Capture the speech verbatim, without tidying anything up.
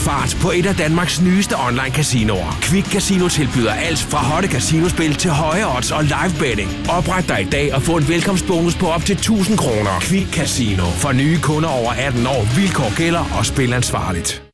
fart på et af Danmarks nyeste online-casinoer. Quick Casino tilbyder alt fra hotte casinospil til høje odds og live betting. Opret dig i dag og få en velkomstbonus på op til tusind kroner. Quick Casino. For nye kunder over atten år. Vilkår gælder og spil ansvarligt.